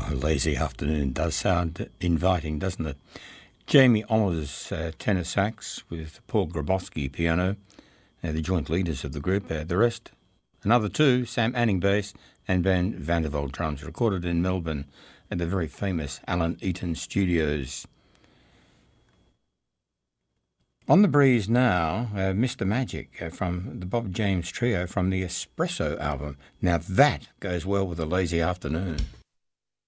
A lazy afternoon does sound inviting, doesn't it? Jamie Oliver's tenor sax with Paul Grabowski piano, the joint leaders of the group. The rest, another two, Sam Anning bass and Ben Vandervold drums, recorded in Melbourne at the very famous Alan Eaton Studios. On the breeze now, Mr. Magic from the Bob James Trio from the Espresso album. Now that goes well with a lazy afternoon.